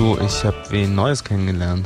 Du, ich habe wen Neues kennengelernt.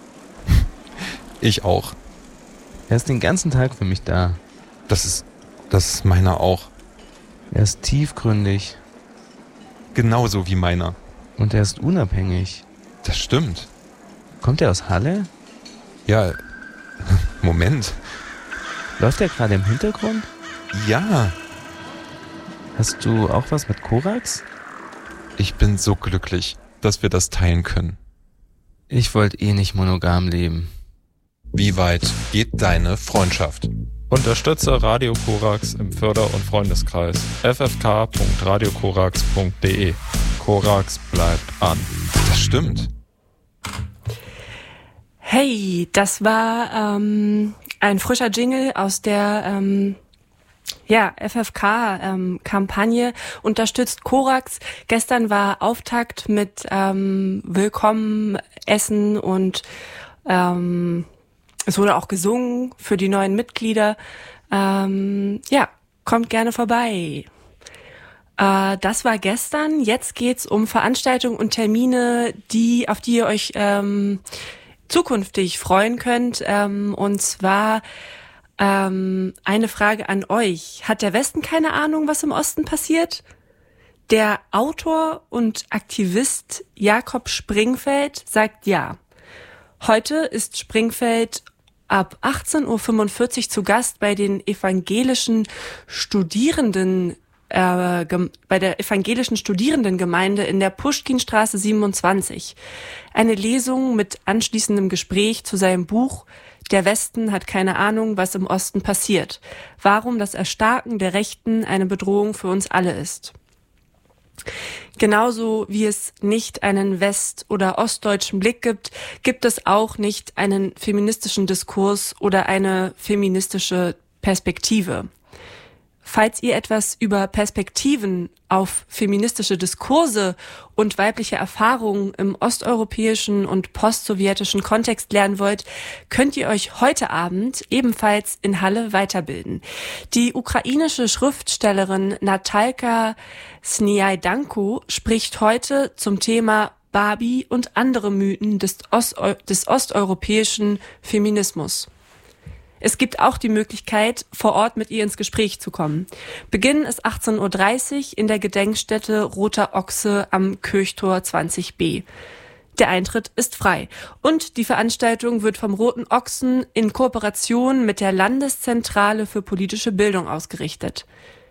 Ich auch. Er ist den ganzen Tag für mich da. Das ist meiner auch. Er ist tiefgründig. Genauso wie meiner. Und er ist unabhängig. Das stimmt. Kommt er aus Halle? Ja, Moment. Läuft er gerade im Hintergrund? Ja. Hast du auch was mit Korax? Ich bin so glücklich, dass wir das teilen können. Ich wollte eh nicht monogam leben. Wie weit geht deine Freundschaft? Unterstütze Radio Korax im Förder- und Freundeskreis ffk.radiokorax.de. Korax bleibt an. Das stimmt. Hey, das war ein frischer Jingle aus der FFK-Kampagne unterstützt Korax. Gestern war Auftakt mit Willkommen, Essen und es wurde auch gesungen für die neuen Mitglieder. Kommt gerne vorbei. Das war gestern. Jetzt geht's um Veranstaltungen und Termine, auf die ihr euch zukünftig freuen könnt. Und zwar eine Frage an euch. Hat der Westen keine Ahnung, was im Osten passiert? Der Autor und Aktivist Jakob Springfeld sagt ja. Heute ist Springfeld ab 18.45 Uhr zu Gast bei den evangelischen Studierenden, bei der evangelischen Studierendengemeinde in der Puschkinstraße 27. Eine Lesung mit anschließendem Gespräch zu seinem Buch Der Westen hat keine Ahnung, was im Osten passiert. Warum das Erstarken der Rechten eine Bedrohung für uns alle ist. Genauso wie es nicht einen west- oder ostdeutschen Blick gibt, gibt es auch nicht einen feministischen Diskurs oder eine feministische Perspektive. Falls ihr etwas über Perspektiven auf feministische Diskurse und weibliche Erfahrungen im osteuropäischen und postsowjetischen Kontext lernen wollt, könnt ihr euch heute Abend ebenfalls in Halle weiterbilden. Die ukrainische Schriftstellerin Natalka Sniajdanko spricht heute zum Thema Barbie und andere Mythen des osteuropäischen Feminismus. Es gibt auch die Möglichkeit, vor Ort mit ihr ins Gespräch zu kommen. Beginn ist 18.30 Uhr in der Gedenkstätte Roter Ochse am Kirchtor 20b. Der Eintritt ist frei. Und die Veranstaltung wird vom Roten Ochsen in Kooperation mit der Landeszentrale für politische Bildung ausgerichtet.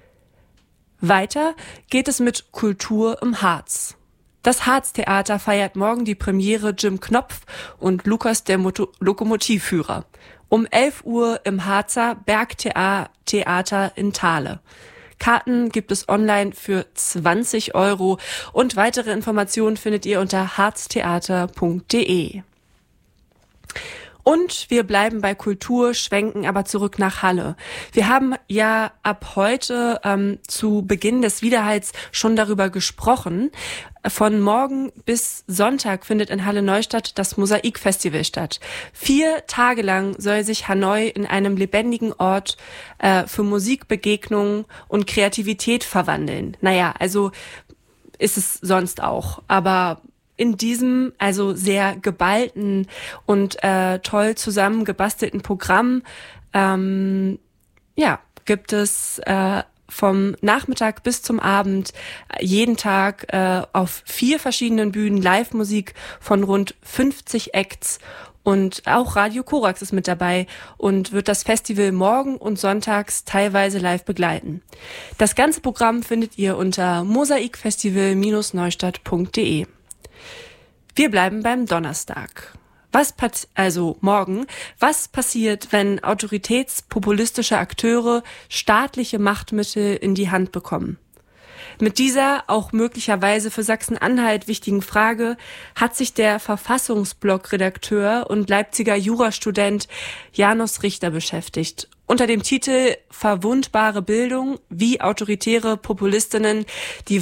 Weiter geht es mit Kultur im Harz. Das Harztheater feiert morgen die Premiere Jim Knopf und Lukas der Lokomotivführer. Um 11 Uhr im Harzer Bergtheater in Thale. Karten gibt es online für 20 € und weitere Informationen findet ihr unter harztheater.de. Und wir bleiben bei Kultur, schwenken aber zurück nach Halle. Wir haben ja ab heute zu Beginn des Widerhalls schon darüber gesprochen. Von morgen bis Sonntag findet in Halle-Neustadt das Mosaik-Festival statt. 4 Tage lang soll sich Hanoi in einem lebendigen Ort für Musik, Begegnungen und Kreativität verwandeln. Naja, also ist es sonst auch, aber in diesem also sehr geballten und toll zusammengebastelten Programm gibt es vom Nachmittag bis zum Abend jeden Tag auf 4 verschiedenen Bühnen Live-Musik von rund 50 Acts. Und auch Radio Korax ist mit dabei und wird das Festival morgen und sonntags teilweise live begleiten. Das ganze Programm findet ihr unter mosaikfestival-neustadt.de. Wir bleiben beim Donnerstag. Morgen. Was passiert, wenn autoritätspopulistische Akteure staatliche Machtmittel in die Hand bekommen? Mit dieser auch möglicherweise für Sachsen-Anhalt wichtigen Frage hat sich der Verfassungsblog-Redakteur und Leipziger Jurastudent Janos Richter beschäftigt. Unter dem Titel Verwundbare Bildung, wie autoritäre Populistinnen die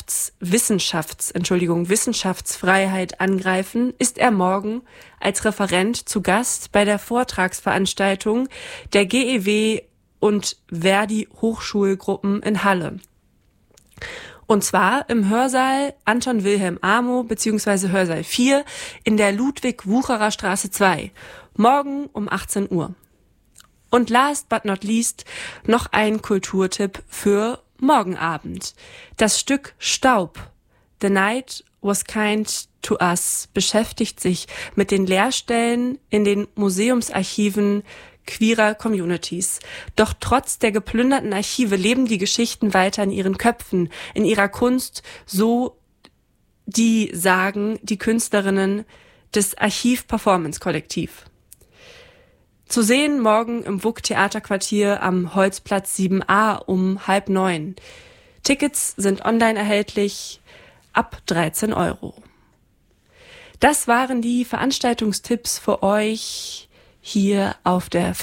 Wissenschaftsfreiheit angreifen, ist er morgen als Referent zu Gast bei der Vortragsveranstaltung der GEW und Verdi Hochschulgruppen in Halle. Und zwar im Hörsaal Anton Wilhelm Amo bzw. Hörsaal 4 in der Ludwig-Wucherer Straße 2. Morgen um 18 Uhr. Und last but not least noch ein Kulturtipp für morgen Abend. Das Stück Staub, The Night Was Kind to Us, beschäftigt sich mit den Leerstellen in den Museumsarchiven queerer Communities. Doch trotz der geplünderten Archive leben die Geschichten weiter in ihren Köpfen, in ihrer Kunst, so die sagen die Künstlerinnen des Archiv-Performance-Kollektiv. Zu sehen morgen im WUK-Theaterquartier am Holzplatz 7a um 8:30. Tickets sind online erhältlich ab 13 €. Das waren die Veranstaltungstipps für euch hier auf der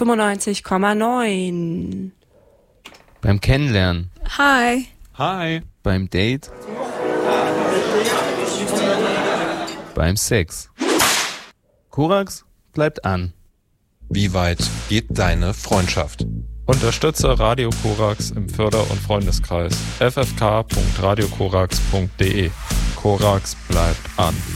95,9. Beim Kennenlernen, Hi. Hi. beim Date, beim Sex. Korax bleibt an. Wie weit geht deine Freundschaft? Unterstütze Radio Korax im Förder- und Freundeskreis. ffk.radiokorax.de. Korax bleibt an.